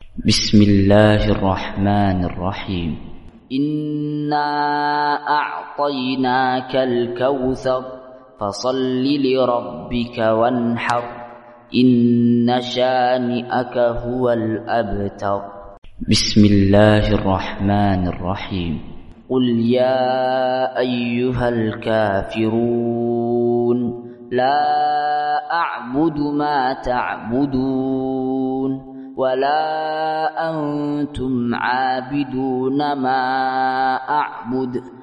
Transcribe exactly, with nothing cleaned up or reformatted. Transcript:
بسم الله الرحمن الرحيم. إنا أعطيناك الكوثر فصل لربك وانحر إن شانئك هو الأبتر. بسم الله الرحمن الرحيم. قل يا أيها الكافرون لا أعبد ما تعبدون ولا أنتم عابدون ما أعبد